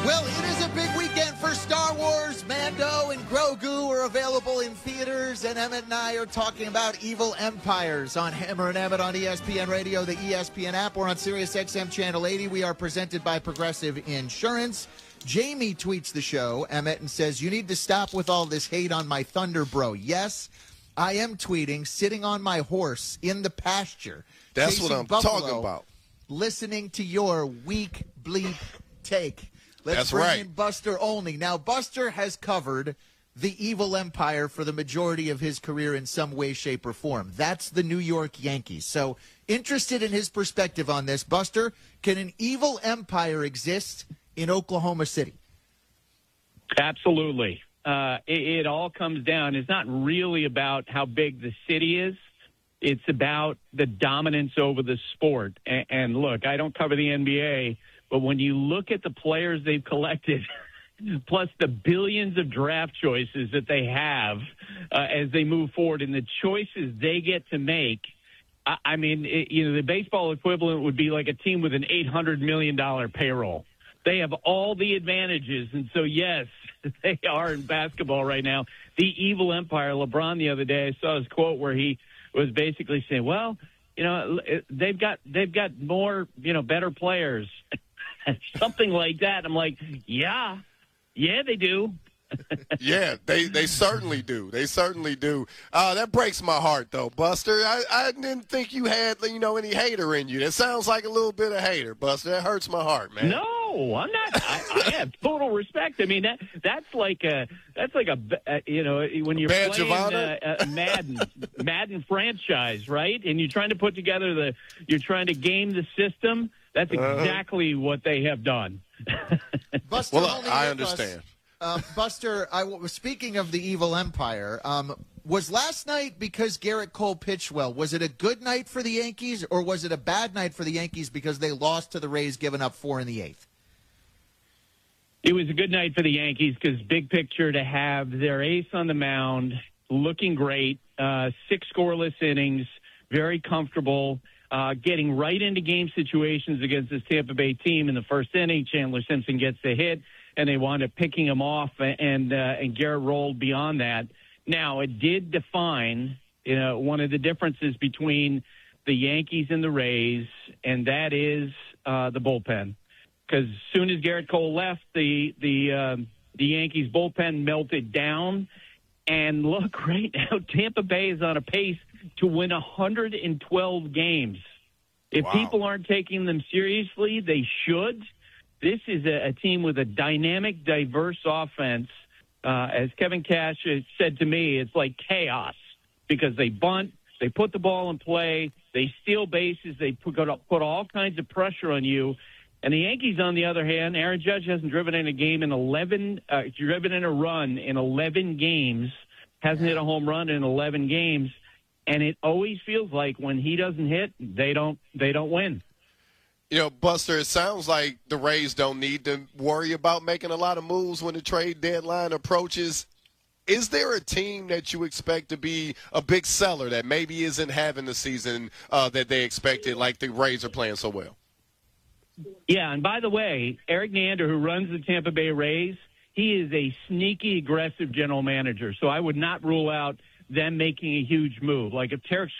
Well, it is a big weekend for Star Wars. Mando and Grogu are available in theaters, and Emmett and I are talking about Evil Empires on Hammer and Emmett on ESPN Radio, the ESPN app. We're on Sirius XM Channel 80. We are presented by Progressive Insurance. Jamie tweets the show, Emmett, and says, you need to stop with all this hate on my Thunder bro. Yes, I am tweeting, sitting on my horse in the pasture. That's what I'm talking about. Listening to your weak bleep take. Let's bring in Buster Olney. Now, Buster has covered the Evil Empire for the majority of his career in some way, shape, or form. That's the New York Yankees. So, interested in his perspective on this, Buster, can an evil empire exist in Oklahoma City? Absolutely. It all comes down. It's not really about how big the city is. It's about the dominance over the sport. And look, I don't cover the NBA, but when you look at the players they've collected, plus the billions of draft choices that they have as they move forward and the choices they get to make, I mean, the baseball equivalent would be like a team with an $800 million payroll. They have all the advantages. And so, yes, they are in basketball right now. The evil empire. LeBron the other day, I saw his quote where he was basically saying, well, they've got more, better players. Something like that. I'm like, yeah, they do. Yeah, they certainly do. They certainly do. That breaks my heart, though, Buster. I didn't think you had, any hater in you. That sounds like a little bit of hater, Buster. That hurts my heart, man. No, I'm not. I have total respect. I mean, that's like a when you're badge playing Madden franchise, right? And you're trying to put together you're trying to game the system. That's exactly what they have done. Buster, well, I understand. Buster, speaking of the evil empire, was last night because Garrett Cole pitched well? Was it a good night for the Yankees, or was it a bad night for the Yankees because they lost to the Rays, giving up 4 in the 8th? It was a good night for the Yankees because big picture to have their ace on the mound, looking great, 6 scoreless innings, very comfortable. Getting right into game situations against this Tampa Bay team in the first inning. Chandler Simpson gets the hit, and they wound up picking him off, and Garrett rolled beyond that. Now, it did define one of the differences between the Yankees and the Rays, and that is the bullpen. Because as soon as Garrett Cole left, the Yankees bullpen melted down. And look, right now, Tampa Bay is on a pace to win 112 games. If people aren't taking them seriously, they should. This is a team with a dynamic, diverse offense. As Kevin Cash said to me, it's like chaos because they bunt, they put the ball in play, they steal bases, they put all kinds of pressure on you. And the Yankees, on the other hand, Aaron Judge hasn't driven in a run in 11 games, hasn't hit a home run in 11 games. And it always feels like when he doesn't hit, they don't win. Buster, it sounds like the Rays don't need to worry about making a lot of moves when the trade deadline approaches. Is there a team that you expect to be a big seller that maybe isn't having the season that they expected, like the Rays are playing so well? Yeah, and by the way, Eric Neander, who runs the Tampa Bay Rays, he is a sneaky, aggressive general manager. So I would not rule out them making a huge move. Like if Tarek